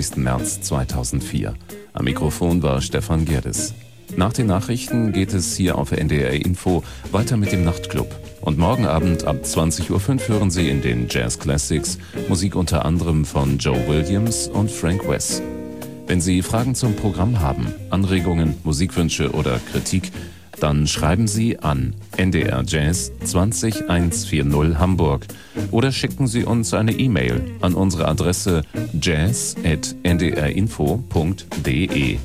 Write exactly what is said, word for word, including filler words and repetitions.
März zweitausendvier. Am Mikrofon war Stefan Gerdes. Nach den Nachrichten geht es hier auf N D R Info weiter mit dem Nachtclub. Und morgen Abend ab zwanzig Uhr fünf hören Sie in den Jazz Classics Musik unter anderem von Joe Williams und Frank Wess. Wenn Sie Fragen zum Programm haben, Anregungen, Musikwünsche oder Kritik, dann schreiben Sie an N D R Jazz zwanzig einhundertvierzig Hamburg oder schicken Sie uns eine E-Mail an unsere Adresse jazz at n d r info punkt d e.